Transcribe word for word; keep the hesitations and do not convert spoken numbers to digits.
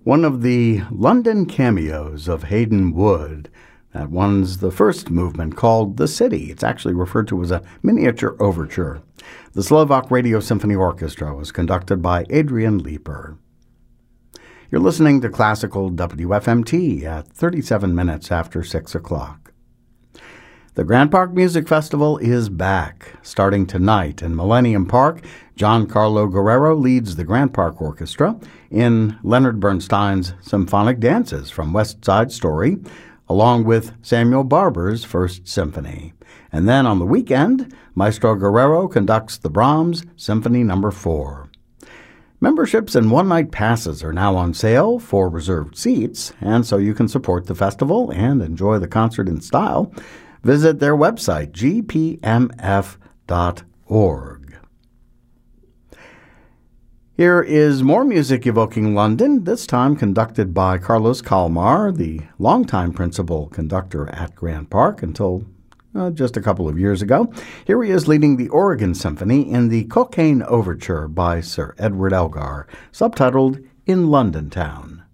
one of the London cameos of Hayden Wood. That one's the first movement called The City. It's actually referred to as a miniature overture. The Slovak Radio Symphony Orchestra was conducted by Adrian Leeper. You're listening to Classical W F M T at thirty-seven minutes after six o'clock. The Grant Park Music Festival is back. Starting tonight in Millennium Park, Giancarlo Guerrero leads the Grant Park Orchestra in Leonard Bernstein's Symphonic Dances from West Side Story, along with Samuel Barber's First Symphony. And then on the weekend, Maestro Guerrero conducts the Brahms Symphony Number four. Memberships and one-night passes are now on sale for reserved seats, and so you can support the festival and enjoy the concert in style. Visit their website, g p m f dot org. Here is more music evoking London, this time conducted by Carlos Kalmar, the longtime principal conductor at Grant Park until uh, just a couple of years ago. Here he is leading the Oregon Symphony in the Cocaine Overture by Sir Edward Elgar, subtitled In London Town.